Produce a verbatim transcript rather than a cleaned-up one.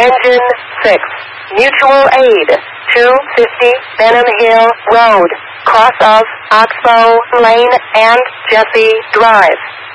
Engine six, Mutual Aid, two fifty Benham Hill Road, cross of Oxbow Lane and Jesse Drive.